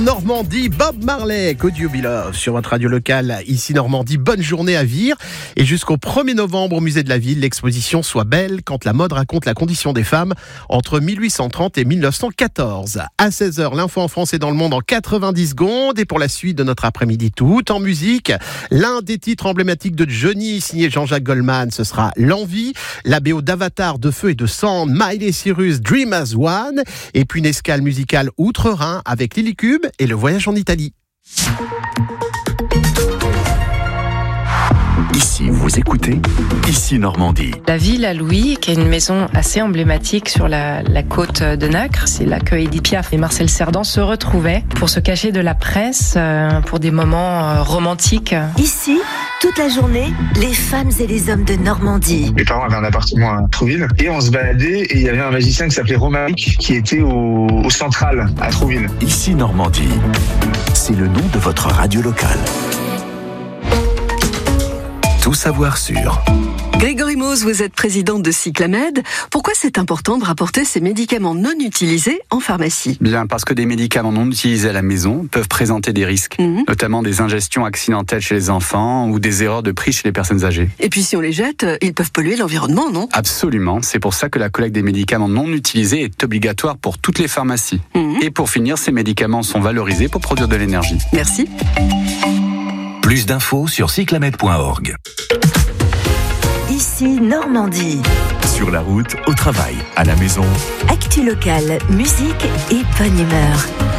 Normandie, Bob Marley, Could You Be Love sur votre radio locale, ici Normandie. Bonne journée à Vire. Et jusqu'au 1er novembre au musée de la ville, l'exposition Sois belle quand la mode raconte la condition des femmes entre 1830 et 1914. À 16h, l'info en France et dans le monde en 90 secondes. Et pour la suite de notre après-midi tout en musique, l'un des titres emblématiques de Johnny, signé Jean-Jacques Goldman, ce sera L'Envie. La BO d'Avatar, de Feu et de Sang, Miley Cyrus, Dream as One. Et puis une escale musicale outre-Rhin avec Lily Cube et le voyage en Italie. Ici, vous écoutez Ici Normandie. La Villa Louis, qui est une maison assez emblématique sur la côte de Nacre. C'est là que Édith Piaf et Marcel Cerdan se retrouvaient pour se cacher de la presse, pour des moments romantiques. Ici, toute la journée, les femmes et les hommes de Normandie. Mes parents avaient un appartement à Trouville et on se baladait et il y avait un magicien qui s'appelait Romaric qui était au Central à Trouville. Ici Normandie, c'est le nom de votre radio locale. Tout savoir sur... Grégory Mose, vous êtes présidente de Cyclamed. Pourquoi c'est important de rapporter ces médicaments non utilisés en pharmacie ? Bien, parce que des médicaments non utilisés à la maison peuvent présenter des risques, notamment des ingestions accidentelles chez les enfants ou des erreurs de prix chez les personnes âgées. Et puis si on les jette, ils peuvent polluer l'environnement, non ? Absolument, c'est pour ça que la collecte des médicaments non utilisés est obligatoire pour toutes les pharmacies. Et pour finir, ces médicaments sont valorisés pour produire de l'énergie. Merci. Plus d'infos sur cyclamed.org. Ici Normandie. Sur la route, au travail, à la maison. Actu locale, musique et bonne humeur.